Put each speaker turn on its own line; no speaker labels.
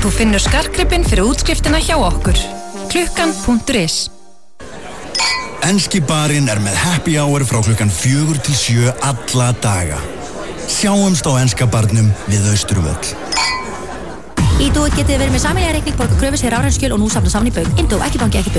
Þú finnur skartgripinn fyrir útskriftina hjá okkur. Klukkan.is.
Enski barinn með happy hour frá klukkan 4 til 7 alla daga. Sjáumst á enska barnum við Austurvöll.
Í Dúi getið verið með sameiginlega reikning, borga kröfur, sér áræðskjöl og nú safna saman í bauk. Indó, ekki banki, ekki bauk.